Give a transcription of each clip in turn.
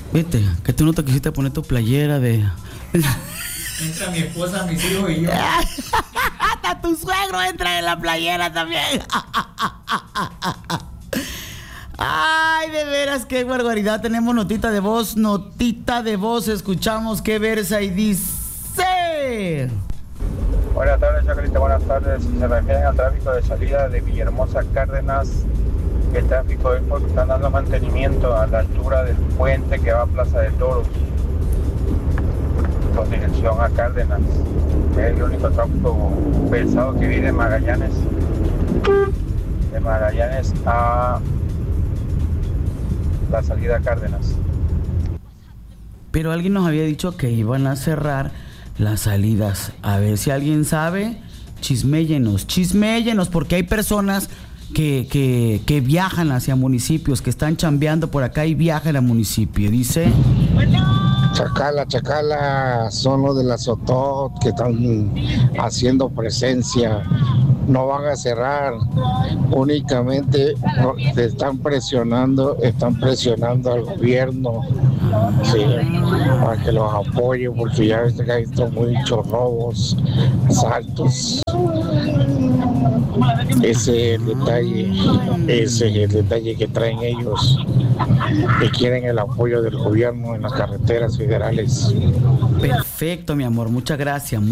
Viste, que tú no te quisiste poner tu playera de... Entra mi esposa, mis hijos y yo. Hasta tu suegro entra en la playera también. Ay, de veras, qué barbaridad. Tenemos notita de voz, escuchamos qué versa y dice... Buenas tardes, Chacalita, buenas tardes. Se refieren al tráfico de salida de Villahermosa Cárdenas. El tráfico es porque están dando mantenimiento a la altura del puente que va a Plaza de Toros, con dirección a Cárdenas. Es el único tráfico pesado que viene de Magallanes a la salida a Cárdenas. Pero alguien nos había dicho que iban a cerrar las salidas. A ver si alguien sabe, chisméyenos, porque hay personas que viajan hacia municipios, que están chambeando por acá y viajan al municipio. Dice... Chacala, son los de la Sotot que están haciendo presencia. No van a cerrar, únicamente están presionando al gobierno, sí, para que los apoye, porque ya ves que hay muchos robos, asaltos. Ese es el detalle que traen ellos, que quieren el apoyo del gobierno en las carreteras federales. Perfecto, mi amor, muchas gracias,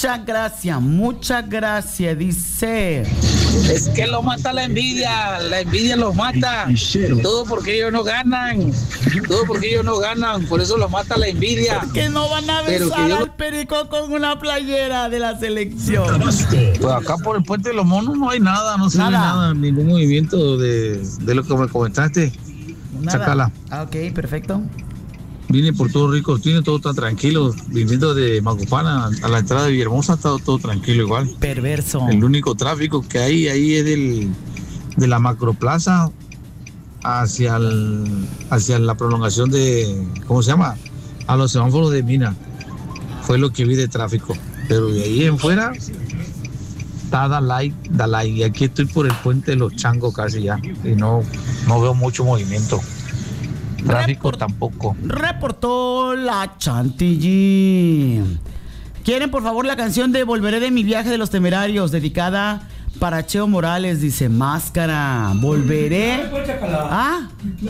dice. Es que lo mata la envidia los mata, todo porque ellos no ganan, por eso los mata la envidia. Que no van a besar al perico con una playera de la selección. Pues acá por el puente de los monos no hay nada, no se ve nada, ningún movimiento de lo que me comentaste. Nada. Chacala. Ok, perfecto. Vine por todo Rico, tiene todo tan tranquilo. Viniendo de Macupana a la entrada de Villahermosa ha estado todo tranquilo igual. Perverso. El único tráfico que hay ahí es de la Macroplaza hacia la prolongación de, ¿cómo se llama? A los semáforos de Mina. Fue lo que vi de tráfico. Pero de ahí en fuera, da like. Y aquí estoy por el puente de los Changos casi ya. Y no veo mucho movimiento. Tráfico tampoco. Reportó la Chantilly. ¿Quieren por favor la canción de Volveré de mi viaje de los Temerarios, dedicada para Cheo Morales? Dice Máscara. Volveré. ¿Ah?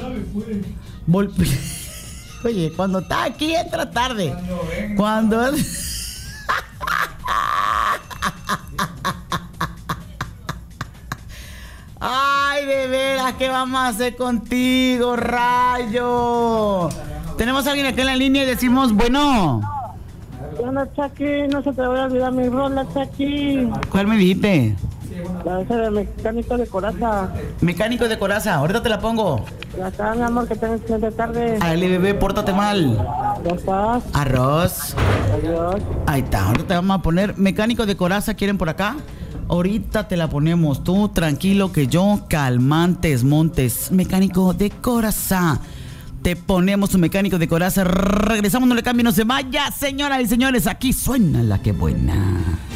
Oye, cuando está aquí entra tarde. Cuando ay, de veras, ¿qué vamos a hacer contigo, rayo? Tenemos a alguien acá en la línea y decimos, bueno. Bueno, Chucky, no se te voy a olvidar mi rola, Chucky. ¿Cuál me dijiste? La esa de Mecánico de Coraza. Mecánico de Coraza, ahorita te la pongo. Ya está, mi amor, que tengas excelente tarde. Dale, bebé, pórtate mal. Ya estás. Arroz. Adiós. Ahí está, ahorita te vamos a poner Mecánico de Coraza, ¿quieren por acá? Ahorita te la ponemos, tú tranquilo que yo, Calmantes Montes, Mecánico de Coraza. Te ponemos un Mecánico de Coraza. Regresamos, no le cambie, no se vaya, señoras y señores, aquí suena la que buena.